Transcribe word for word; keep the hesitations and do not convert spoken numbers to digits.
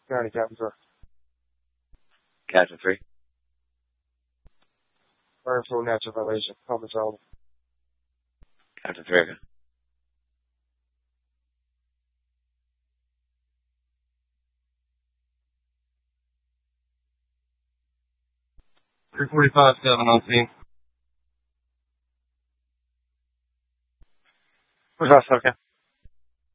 County, Captain three. Captain three. Burn full natural ventilation. Pump is on. Captain three. Okay. three forty-five, seven on scene. Where's that, okay?